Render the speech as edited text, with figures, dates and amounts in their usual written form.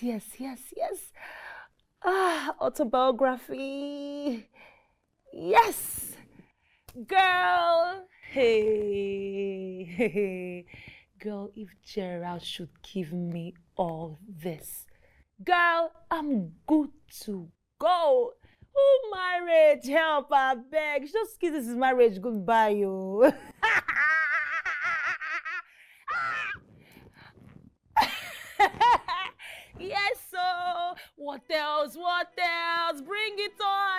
yes. Autobiography. Yes, girl. Hey. Girl, if Gerald should give me all this, girl, I'm good to go. Who marriage help? I beg. Just kiss this marriage goodbye, yo. Yes, so what else? What else? Bring it on.